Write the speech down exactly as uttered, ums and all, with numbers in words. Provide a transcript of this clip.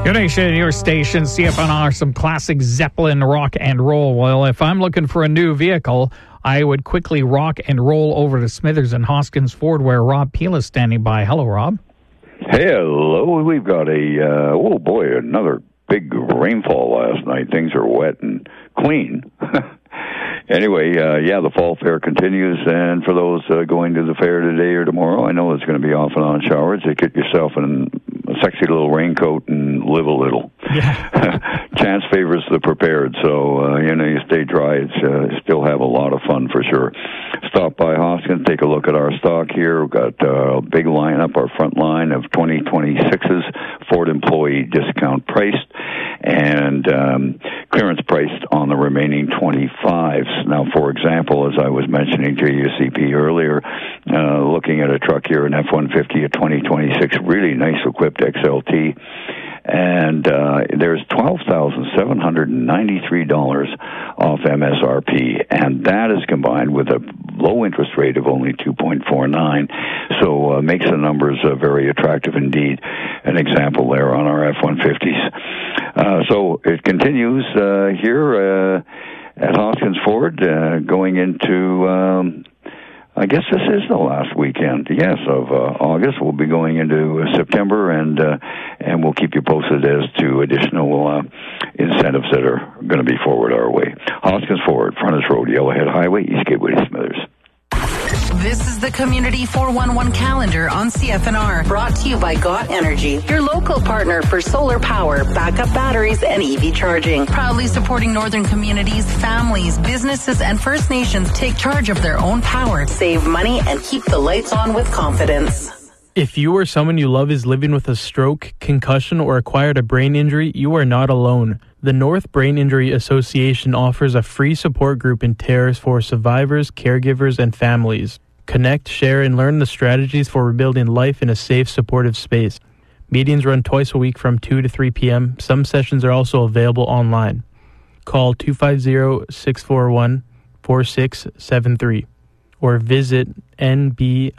Your nation, your station, C F N R, some classic Zeppelin rock and roll. Well, if I'm looking for a new vehicle, I would quickly rock and roll over to Smithers and Hoskins Ford, where Rob Peel is standing by. Hello, Rob. Hello. We've got a, uh, oh boy, another big rainfall last night. Things are wet and clean. Anyway, uh, yeah, the fall fair continues, and for those uh, going to the fair today or tomorrow, I know it's going to be off and on showers. You get yourself in a sexy little raincoat and live a little. Yeah. Chance favors the prepared, so, uh, you know, you stay dry. It's uh, still have a lot of fun for sure. Stop by Hoskins, take a look at our stock here. We've got uh, a big lineup, our front line of twenty twenty-sixes, Ford employee discount priced, and um, clearance priced on the remaining twenty-fives. Now, for example, as I was mentioning to you, C P, earlier, uh, looking at a truck here, an F one fifty, a twenty twenty-six, really nice equipped X L T, and uh, there's twelve thousand seven hundred ninety-three dollars off M S R P, and that is combined with a low interest rate of only two point four nine, so uh, makes the numbers uh, very attractive indeed. An example there on our F one fifties. Uh, so it continues uh, here uh, at Hoskins Ford, uh, going into, um, I guess this is the last weekend, yes, of uh, August. We'll be going into uh, September, and uh, and we'll keep you posted as to additional uh, incentives that are going to be forward our way. Hoskins Ford, Frontage Road, Yellowhead Highway, East Gateway to Smithers. This is the Community four one one calendar on C F N R, brought to you by G O T Energy, your local partner for solar power, backup batteries, and E V charging. Proudly supporting northern communities, families, businesses, and First Nations take charge of their own power, save money, and keep the lights on with confidence. If you or someone you love is living with a stroke, concussion, or acquired a brain injury, you are not alone. The North Brain Injury Association offers a free support group in Terrace for survivors, caregivers, and families. Connect, share, and learn the strategies for rebuilding life in a safe, supportive space. Meetings run twice a week from two to three p.m. Some sessions are also available online. Call two five zero, six four one, four six seven three or visit N B